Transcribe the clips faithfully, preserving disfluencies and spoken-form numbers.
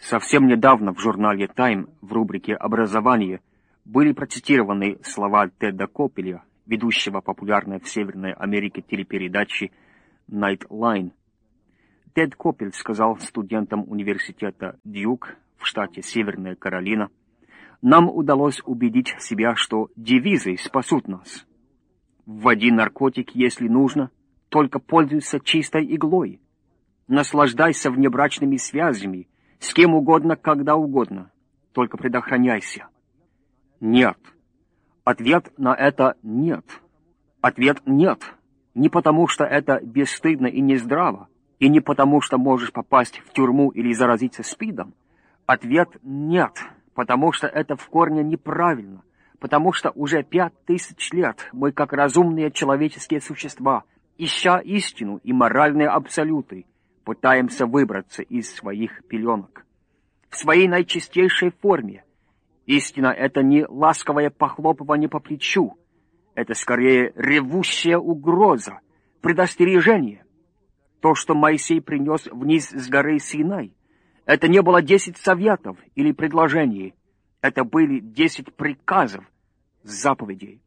Совсем недавно в журнале «Тайм» в рубрике «Образование» были процитированы слова Теда Коппеля, ведущего популярной в Северной Америке телепередачи «Nightline». Тед Коппель сказал студентам университета Дьюк в штате Северная Каролина: «Нам удалось убедить себя, что девизы спасут нас. Вводи наркотик, если нужно, только пользуйся чистой иглой. Наслаждайся внебрачными связями, с кем угодно, когда угодно, только предохраняйся». Нет. Ответ на это нет. Ответ нет. Не потому, что это бесстыдно и нездраво, и не потому, что можешь попасть в тюрьму или заразиться СПИДом. Ответ нет, потому что это в корне неправильно, потому что уже пять тысяч лет мы, как разумные человеческие существа, ища истину и моральные абсолюты, пытаемся выбраться из своих пеленок. В своей наичистейшей форме истина — это не ласковое похлопывание по плечу, это скорее ревущая угроза, предостережение. То, что Моисей принес вниз с горы Синай, это не было десять советов или предложений, это были десять приказов, заповедей.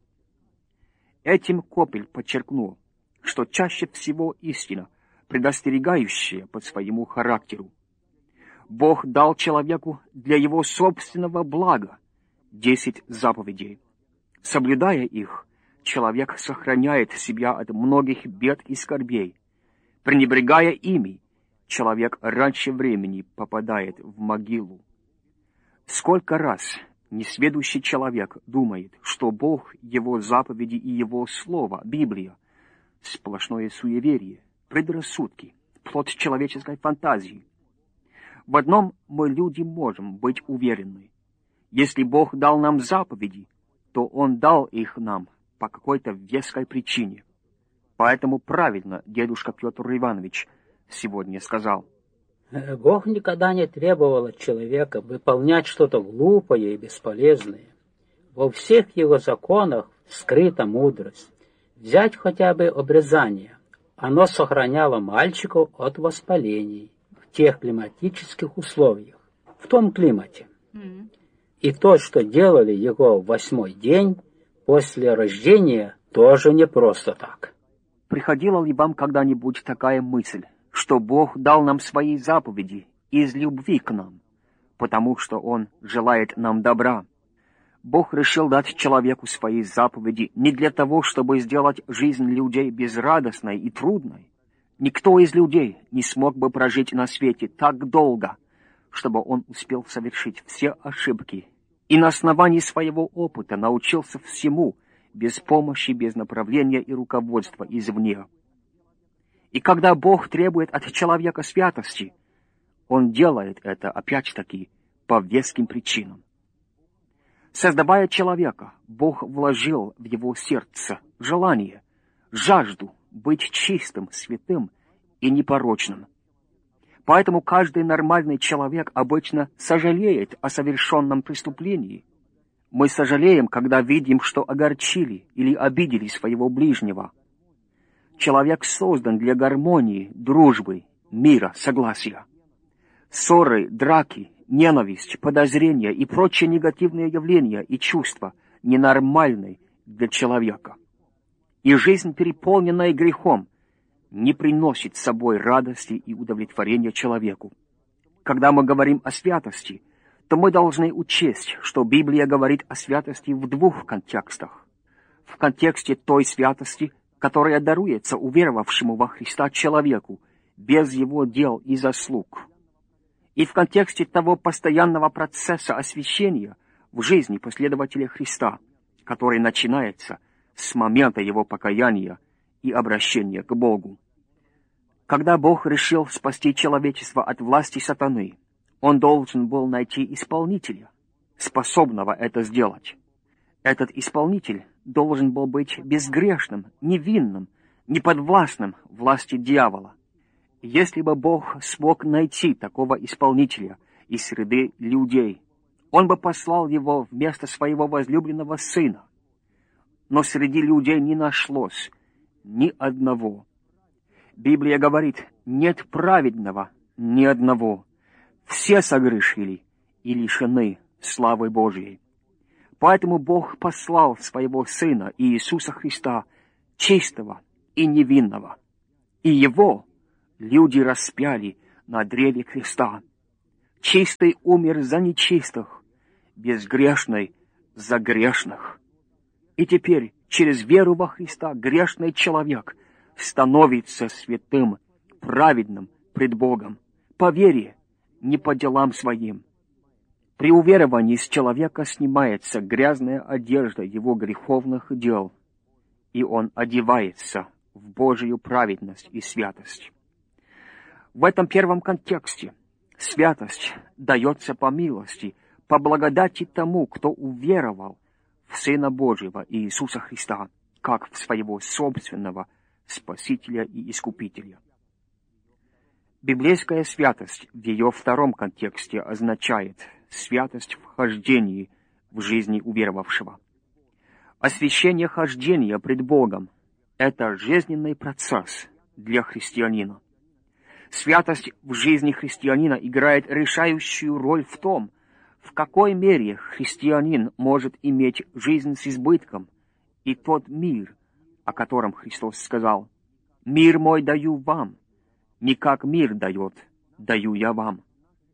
Этим Коппель подчеркнул, что чаще всего истина, предостерегающая по своему характеру. Бог дал человеку для его собственного блага десять заповедей. Соблюдая их, человек сохраняет себя от многих бед и скорбей. Пренебрегая ими, человек раньше времени попадает в могилу. Сколько раз несведущий человек думает, что Бог, его заповеди и его слово, Библия, сплошное суеверие, предрассудки, плод человеческой фантазии. В одном мы, люди, можем быть уверены. Если Бог дал нам заповеди, то Он дал их нам по какой-то веской причине. Поэтому правильно дедушка Петр Иванович сегодня сказал: Бог никогда не требовал от человека выполнять что-то глупое и бесполезное. Во всех его законах скрыта мудрость. Взять хотя бы обрезание. Оно сохраняло мальчиков от воспалений в тех климатических условиях, в том климате. Mm. И то, что делали его в восьмой день после рождения, тоже не просто так. Приходила ли вам когда-нибудь такая мысль, что Бог дал нам свои заповеди из любви к нам, потому что Он желает нам добра? Бог решил дать человеку свои заповеди не для того, чтобы сделать жизнь людей безрадостной и трудной. Никто из людей не смог бы прожить на свете так долго, чтобы он успел совершить все ошибки и на основании своего опыта научился всему, без помощи, без направления и руководства извне. И когда Бог требует от человека святости, Он делает это, опять-таки, по веским причинам. Создавая человека, Бог вложил в его сердце желание, жажду быть чистым, святым и непорочным. Поэтому каждый нормальный человек обычно сожалеет о совершенном преступлении. Мы сожалеем, когда видим, что огорчили или обидели своего ближнего. Человек создан для гармонии, дружбы, мира, согласия. Ссоры, драки, ненависть, подозрения и прочие негативные явления и чувства ненормальны для человека. И жизнь, переполненная грехом, не приносит с собой радости и удовлетворения человеку. Когда мы говорим о святости, то мы должны учесть, что Библия говорит о святости в двух контекстах. В контексте той святости, которая даруется уверовавшему во Христа человеку без его дел и заслуг, и в контексте того постоянного процесса освящения в жизни последователя Христа, который начинается с момента его покаяния и обращения к Богу. Когда Бог решил спасти человечество от власти сатаны, Он должен был найти исполнителя, способного это сделать. Этот исполнитель должен был быть безгрешным, невинным, неподвластным власти дьявола. Если бы Бог смог найти такого исполнителя из среды людей, Он бы послал его вместо своего возлюбленного сына. Но среди людей не нашлось ни одного. Библия говорит: нет праведного ни одного. Все согрешили и лишены славы Божьей. Поэтому Бог послал своего Сына Иисуса Христа, чистого и невинного, и Его люди распяли на древе креста. Чистый умер за нечистых, безгрешный за грешных. И теперь через веру во Христа грешный человек становится святым, праведным пред Богом, по вере, не по делам своим. При уверовании с человека снимается грязная одежда его греховных дел, и он одевается в Божию праведность и святость. В этом первом контексте святость дается по милости, по благодати тому, кто уверовал в Сына Божьего Иисуса Христа, как в своего собственного Спасителя и Искупителя. Библейская святость в ее втором контексте означает святость в хождении в жизни уверовавшего. Освящение хождения пред Богом — это жизненный процесс для христианина. Святость в жизни христианина играет решающую роль в том, в какой мере христианин может иметь жизнь с избытком и тот мир, о котором Христос сказал: «Мир мой даю вам, не как мир дает, даю я вам».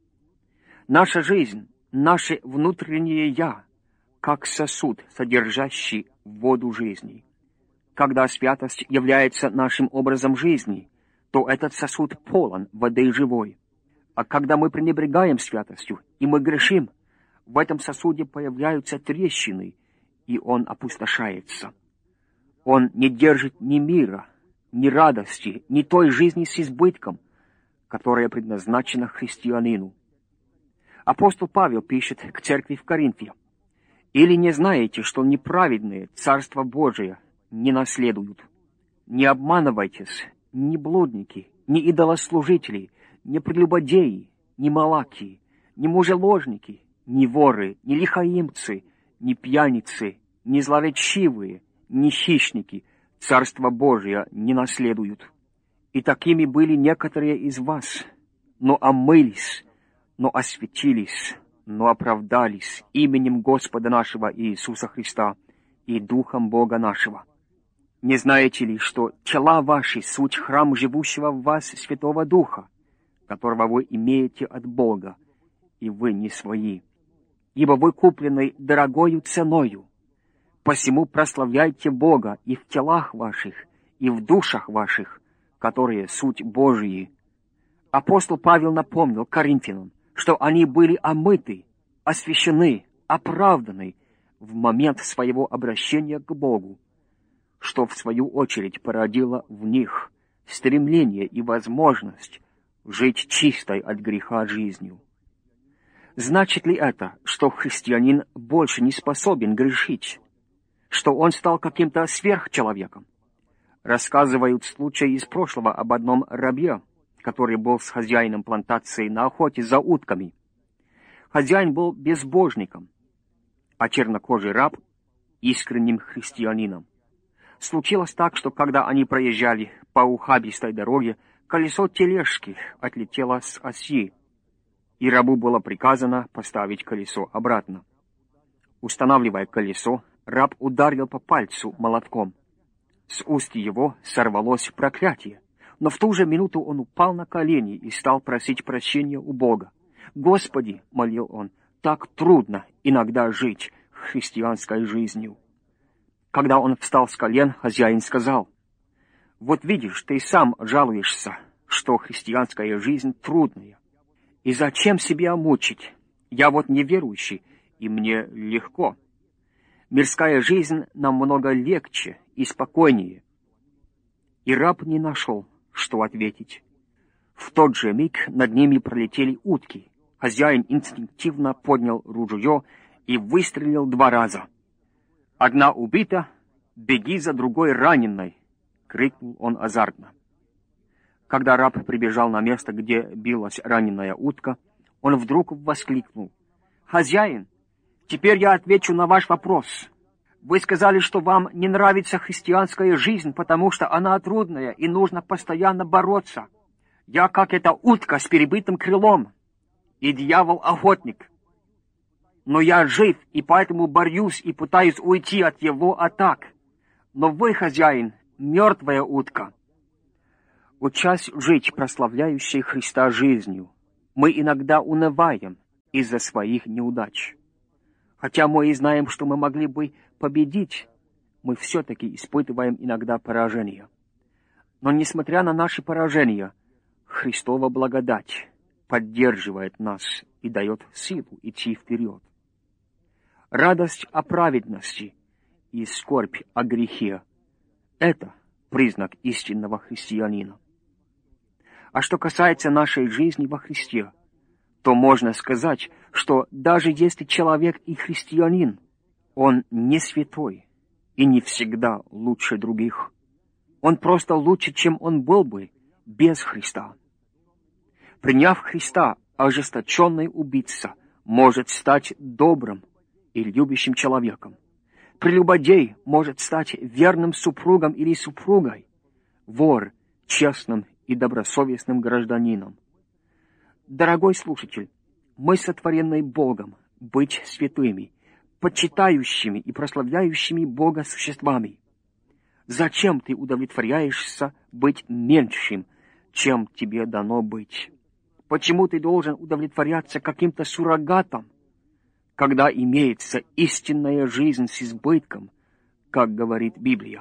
Наша жизнь, наше внутреннее «я», как сосуд, содержащий воду жизни. Когда святость является нашим образом жизни, то этот сосуд полон воды живой. А когда мы пренебрегаем святостью, и мы грешим, в этом сосуде появляются трещины, и он опустошается. Он не держит ни мира, ни радости, ни той жизни с избытком, которая предназначена христианину. Апостол Павел пишет к церкви в Коринфе: «Или не знаете, что неправедные Царство Божие не наследуют? Не обманывайтесь, ни блудники, ни идолослужители, ни прелюбодеи, ни малаки, ни мужеложники, ни воры, ни лихаимцы, ни пьяницы, ни злоречивые, ни хищники Царство Божие не наследуют. И такими были некоторые из вас, но омылись, но осветились, но оправдались именем Господа нашего Иисуса Христа и Духом Бога нашего. Не знаете ли, что тела ваши — суть храм живущего в вас Святого Духа, которого вы имеете от Бога, и вы не свои? Ибо вы куплены дорогою ценою. Посему прославляйте Бога и в телах ваших, и в душах ваших, которые суть Божьи». Апостол Павел напомнил коринфянам, что они были омыты, освящены, оправданы в момент своего обращения к Богу, что в свою очередь породило в них стремление и возможность жить чистой от греха жизнью. Значит ли это, что христианин больше не способен грешить, что он стал каким-то сверхчеловеком? Рассказывают случай из прошлого об одном рабе, который был с хозяином плантации на охоте за утками. Хозяин был безбожником, а чернокожий раб — искренним христианином. Случилось так, что когда они проезжали по ухабистой дороге, колесо тележки отлетело с оси, и рабу было приказано поставить колесо обратно. Устанавливая колесо, раб ударил по пальцу молотком. С уст его сорвалось проклятие, но в ту же минуту он упал на колени и стал просить прощения у Бога. «Господи», — молил он, — «так трудно иногда жить христианской жизнью». Когда он встал с колен, хозяин сказал: «Вот видишь, ты сам жалуешься, что христианская жизнь трудная. И зачем себя мучить? Я вот неверующий, и мне легко. Мирская жизнь намного легче и спокойнее». И раб не нашел, что ответить. В тот же миг над ними пролетели утки. Хозяин инстинктивно поднял ружье и выстрелил два раза. «Одна убита, беги за другой раненой!» — крикнул он азартно. Когда раб прибежал на место, где билась раненая утка, он вдруг воскликнул: «Хозяин, теперь я отвечу на ваш вопрос. Вы сказали, что вам не нравится христианская жизнь, потому что она трудная и нужно постоянно бороться. Я как эта утка с перебитым крылом. и дьявол охотник. Но я жив, и поэтому борюсь и пытаюсь уйти от его атак. Но вы, хозяин, мертвая утка. Учась жить прославляющей Христа жизнью, мы иногда унываем из-за своих неудач. Хотя мы и знаем, что мы могли бы победить, мы все-таки испытываем иногда поражение. Но несмотря на наши поражения, Христова благодать поддерживает нас и дает силу идти вперед. Радость о праведности и скорбь о грехе — это признак истинного христианина. А что касается нашей жизни во Христе, то можно сказать, что даже если человек и христианин, он не святой и не всегда лучше других. Он просто лучше, чем он был бы без Христа. Приняв Христа, ожесточенный убийца может стать добрым и любящим человеком. Прелюбодей может стать верным супругом или супругой, вор — честным и добросовестным гражданином. Дорогой слушатель, мы сотворенные Богом быть святыми, почитающими и прославляющими Бога существами. Зачем ты удовлетворяешься быть меньшим, чем тебе дано быть? Почему ты должен удовлетворяться каким-то суррогатом, когда имеется истинная жизнь с избытком, как говорит Библия?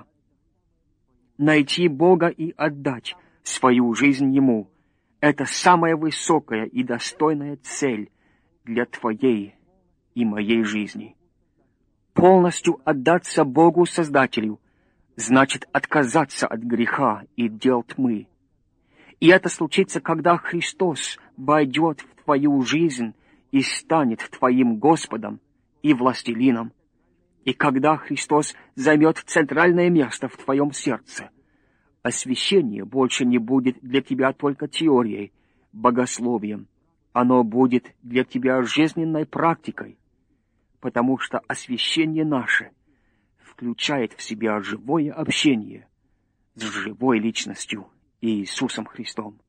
Найти Бога и отдать свою жизнь Ему — это самая высокая и достойная цель для твоей и моей жизни. Полностью отдаться Богу Создателю значит отказаться от греха и дел тьмы. И это случится, когда Христос войдет в твою жизнь и станет твоим Господом и властелином. И когда Христос займет центральное место в твоем сердце, освящение больше не будет для тебя только теорией, богословием. Оно будет для тебя жизненной практикой, потому что освящение наше включает в себя живое общение с живой личностью Иисусом Христом.